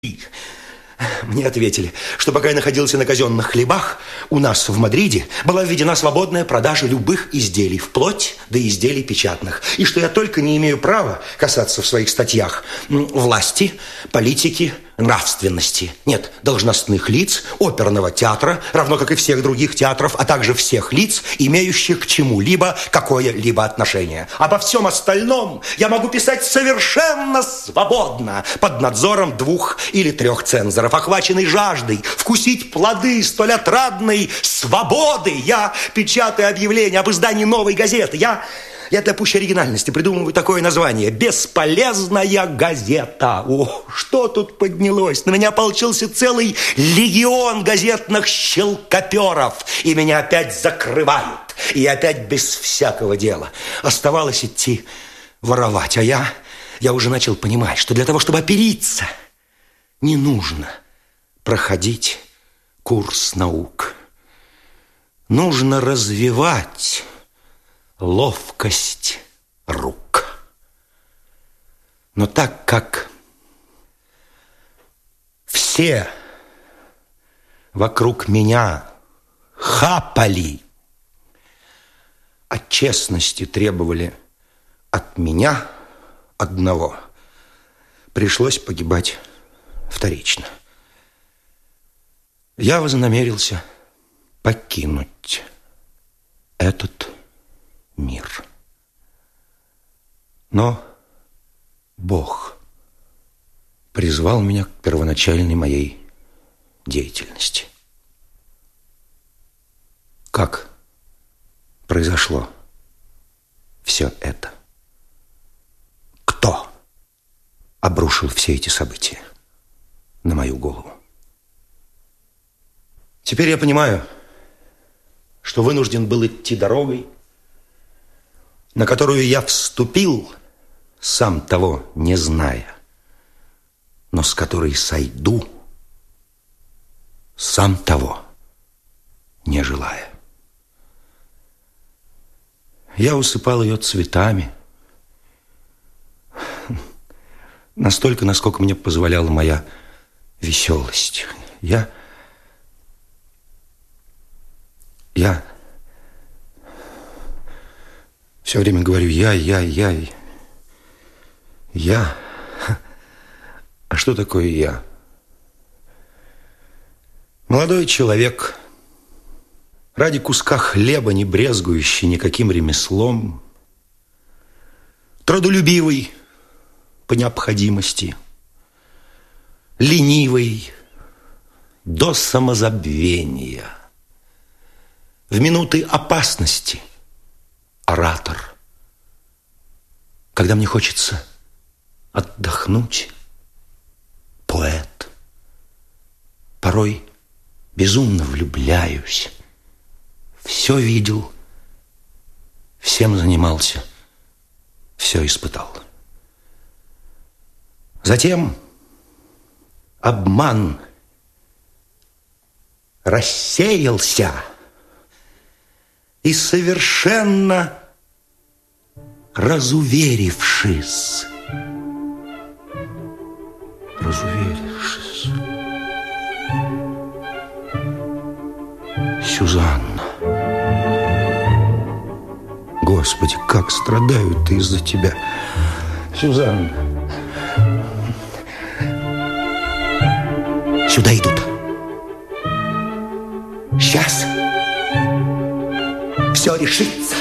Мне ответили, что пока я находился на казенных хлебах, у нас в Мадриде была введена свободная продажа любых изделий, вплоть до изделий печатных. И что я только не имею права касаться в своих статьях власти, политики, нравственности. Нет, должностных лиц, оперного театра, равно как и всех других театров, а также всех лиц, имеющих к чему-либо какое-либо отношение. Обо всем остальном я могу писать совершенно свободно, под надзором 2 или 3 цензоров, охваченный жаждой вкусить плоды столь отрадной свободы. Я печатаю объявление об издании новой газеты. Я для пущей оригинальности придумываю такое название: «Бесполезная газета». О, что тут поднялось? На меня получился целый легион газетных щелкоперов. И меня опять закрывают. И опять без всякого дела. Оставалось идти воровать. А я уже начал понимать, что для того, чтобы опериться, не нужно проходить курс наук. Нужно развивать ловкость рук. Но так как все вокруг меня хапали, а честности требовали от меня одного, пришлось погибать вторично. Я вознамерился покинуть этот мир. Но Бог призвал меня к первоначальной моей деятельности. Как произошло все это? Кто обрушил все эти события на мою голову? Теперь я понимаю, что вынужден был идти дорогой, на которую я вступил, сам того не зная, но с которой сойду, сам того не желая. Я усыпал ее цветами, настолько, насколько мне позволяла моя веселость. Я все время говорю я. А что такое я? Молодой человек, ради куска хлеба, не брезгующий никаким ремеслом, трудолюбивый по необходимости, ленивый до самозабвения, в минуты опасности оратор, когда мне хочется отдохнуть, поэт, порой безумно влюбляюсь, все видел, всем занимался, все испытал. Затем обман рассеялся, и совершенно разуверившись, Сюзанна, Господи, как страдают из-за тебя, Сюзанна. Сюда идут. Сейчас все решится.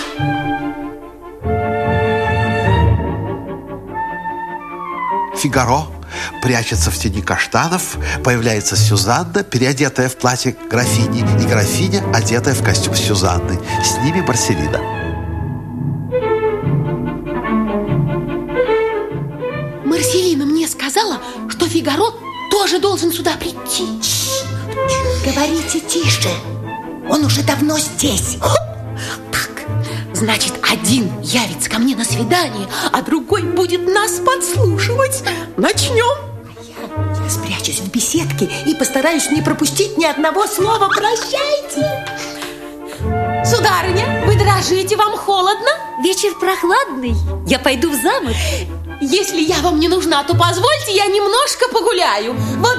Фигаро прячется в тени каштанов, появляется Сюзанна, переодетая в платье графини, и графиня, одетая в костюм Сюзанны. С ними Марселина. Марселина мне сказала, что Фигаро тоже должен сюда прийти. Говорите тише. Он уже давно здесь. Так, значит, один явится ко мне на свидание, а другой будет нас подслушивать. Начнем. Я спрячусь в беседке и постараюсь не пропустить ни одного слова. Прощайте. Сударыня, вы дрожите, вам холодно? Вечер прохладный. Я пойду в замок. Если я вам не нужна, то позвольте, я немножко погуляю. Вот